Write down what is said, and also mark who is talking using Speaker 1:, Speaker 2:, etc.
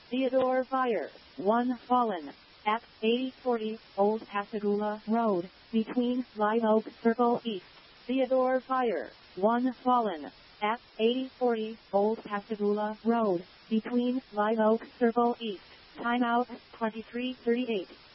Speaker 1: Theodore Fire, 1 fallen. At 8040 Old Pascagoula Road, between Live Oak Circle East. Theodore Fire, 1 fallen. At 8040 Old Pascagoula Road, between Live Oak Circle East. Timeout 23:38.